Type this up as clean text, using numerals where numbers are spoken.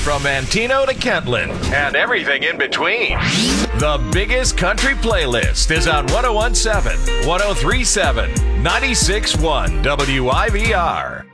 from Antino to Kentland and everything in between. The biggest country playlist is on 1017, 1037, 96.1 WIVR.